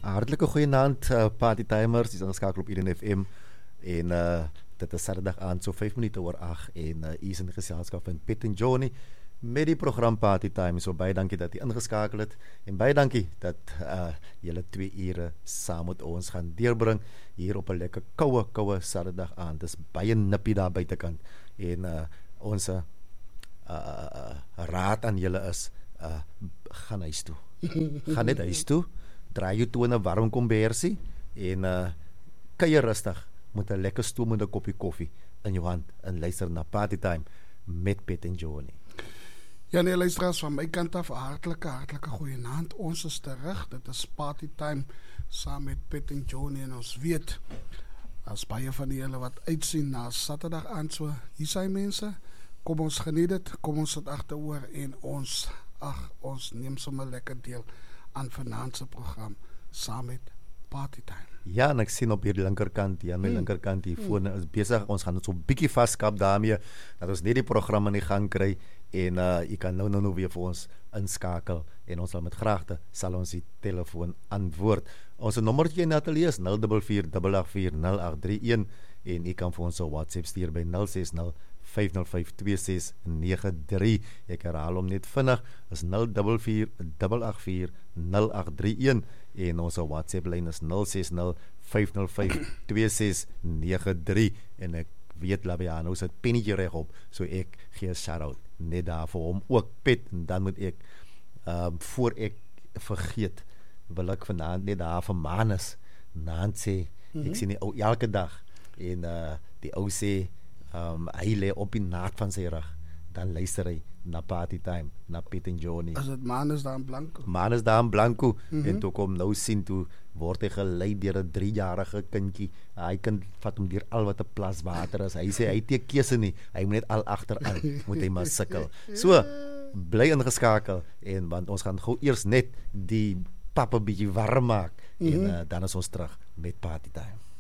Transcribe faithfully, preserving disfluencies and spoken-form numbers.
Hartlike goeienaand uh, partytimers, dis ingeskakel op Eden F M en uh, dit is Saterdag aand so vyf minute oor agt en uh, is in die geselskap van Piet en Johnny met die program Partytime. So baie dankie dat jy ingeskakel het en baie dankie dat uh, julle twee ure saam met ons gaan deurbring hier op 'n lekker koue koue Saterdag aand. Dis baie nippie daar buitekant en uh, ons uh, uh, raad aan julle is uh, gaan huis toe. Gaan net huis toe. Draai jou toe in 'n warm kombersie en uh, kuier rustig met 'n lekker stoomende koppie koffie in jou hand en luister na Partytime met Piet en Johnny. Ja nee, luisteraars, van my kant af hartlike hartlike goeienaand. Ons is terug. Dit is Partytime saam met Piet en Johnny en ons weet as baie van julle wat uitsien na Saterdag aand, so hier zijn mense. Kom ons geniet dit. Kom ons sit agteroor en ons ag ons neem sommer lekker deel aan vanaand se program saam met Partytime. Ja, en ek sien op hierdie linkerkant, hier aan my hmm. linkerkant, die foon is besig. Ons gaan dit so 'n bietjie vaskap daarmee dat ons net die program in die gang kry en uh, jy kan nou nou nou weer vir ons inskakel en ons sal met graagte sal ons die telefoon antwoord. Ons nommertjie in die ateljee is nul vier vier agt agt vier nul agt drie een en jy kan vir ons 'n WhatsApp stuur by nul ses nul vyf nul vyf twee ses nege drie. Ek herhaal hom net vinnig, is nul vier vier agt agt vier nul agt drie een en ons WhatsApp lyn is nul ses nul vyf nul vyf twee ses nege drie en ek weet Labiano sit pennetjie reg op, so ek gee 'n shout-out net daar vir hom ook Piet en dan moet ek um, voor ek vergeet wil ek vanaand net daar vir Manus naand sê, mm-hmm. ek sien die ou elke dag en uh, die ou sê um, hy lê op die naad van sy rug, dan luister hy na Partytime, na Piet en Johnny. As dit Manus daar in Blanco. Manus daar in Blanco, mm-hmm. en toe kom nou sien toe word hy gelei deur 'n driejarige kindjie. Hy kind vat hom deur al wat 'n plas water is. Hy sê hy het nie keuse nie. Hy moet net al agteraan, moet hy maar sukkel. So, bly ingeskakel en want ons gaan gou eers net die pap 'n bietjie warm maak mm-hmm. en uh, dan is ons terug met Partytime.